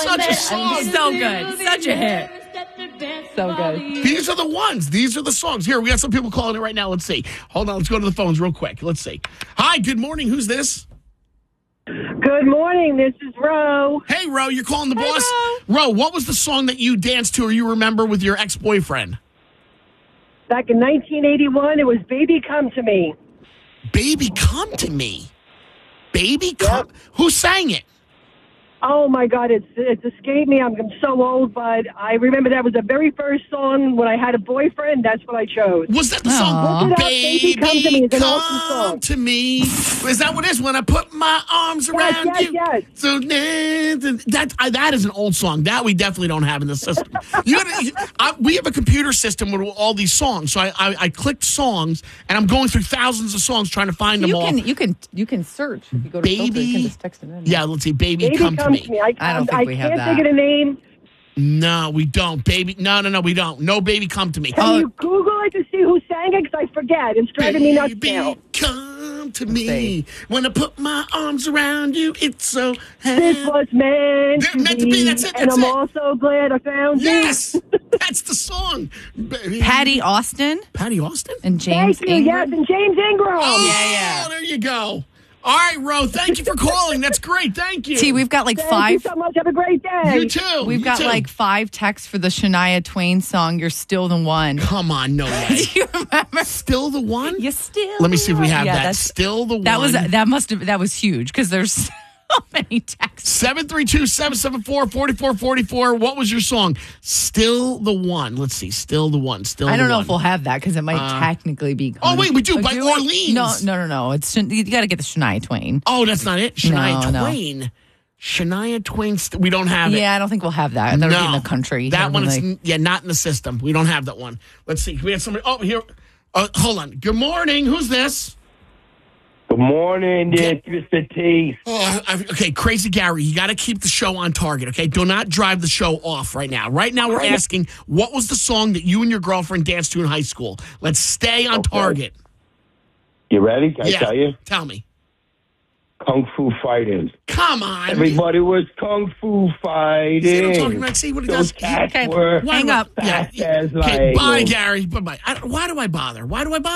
such a song. So good. Such a hit. So good. These are the ones. These are the songs. Here, we got some people calling it right now. Let's see. Hold on. Let's go to the phones real quick. Let's see. Hi, good morning. Who's this? Good morning. This is Ro. Hey, Ro, you're calling the boss. Ro, what was the song that you danced to or you remember with your ex-boyfriend? Back in 1981, it was Baby Come to Me. Baby, come to me. Baby, come. Who sang it? Oh, my God, it's escaped me. I'm so old, but I remember that was the very first song when I had a boyfriend. That's what I chose. Was that the song? Look it up, Baby Come to Me. It's an awesome song. Come to me. Is that what it is? When I put my arms around you. Yes. So that is an old song. That we definitely don't have in the system. We have a computer system with all these songs. So I clicked songs, and I'm going through thousands of songs trying to find them all. You can search. If you go to filter, you can just text it in. Yeah, let's see. Baby Come to me. I don't think we have that. I can't think of the name. No, we don't. Baby, no, we don't. No, Baby Come to Me. Can you Google it to see who sang it? Because I forget. It's driving me nuts now. Baby, come to me. When I put my arms around you, it's so This was meant to be. That's it. And I'm also glad I found you. Yes, that's the song. Patty Austin. Patty Austin? And James Ingram. Yes, and James Ingram. Oh, Yeah. there you go. All right, Ro, thank you for calling. That's great. Thank you. T, we've got like Thank five. you so much. Have a great day. You too. We've got like 5 texts for the Shania Twain song, You're Still the One. Come on, no way. Do you remember? Still the one? You're still Let me see if we have that. that's Still the one. That was huge because there's so many texts. 732-774-4444. What was your song? Still the one. Let's see. Still the one. I don't know if we'll have that because it might technically be. Oh, wait, we do. By Orleans. No. It's you got to get the Shania Twain. Oh, that's not it? Shania No. Twain. Shania Twain. We don't have it. Yeah, I don't think we'll have that. That'll be in the country. That one is, not in the system. We don't have that one. Let's see. We have somebody. Oh, here. Hold on. Good morning. Who's this? Good morning, it's Mr. T. Okay, Crazy Gary, you got to keep the show on target, okay? Do not drive the show off right now. Right now, we're asking, what was the song that you and your girlfriend danced to in high school? Let's stay on target. You ready? Can I tell you? Tell me. Kung Fu Fighters. Come on. Everybody was Kung Fu fighting. See what I'm talking about? See what he does? Okay, were hang up. fast as Okay, lightning. bye, Gary. Bye-bye. Why do I bother?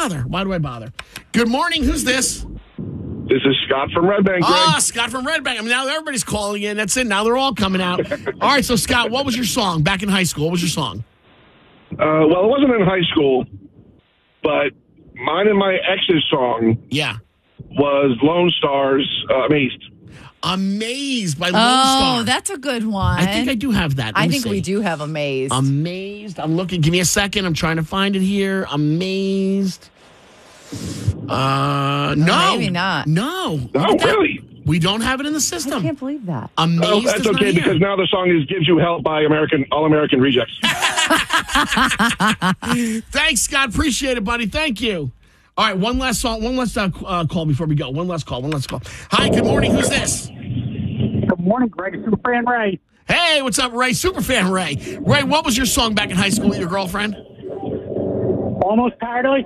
Good morning. Who's this? This is Scott from Red Bank. Scott from Red Bank. I mean, now everybody's calling in. That's it. Now they're all coming out. All right, so Scott, what was your song back in high school? What was your song? Well, it wasn't in high school, but mine and my ex's song was Lone Star's Amazed. Amazed by Lone Star. Oh, that's a good one. I think I do have that. I think we do have Amazed. Amazed. I'm looking. Give me a second. I'm trying to find it here. Amazed. No. Maybe not. No. Oh, really? We don't have it in the system. I can't believe that. Amazed Oh, that's is not okay, here. because now the song Gives You Help by All American Rejects. Thanks, Scott. Appreciate it, buddy. Thank you. All right, one last song. One last call before we go. One last call. Hi, good morning. Who's this? Good morning, Greg. Superfan Ray. Hey, what's up, Ray? Superfan Ray. Ray, what was your song back in high school with your girlfriend? Almost Paradise.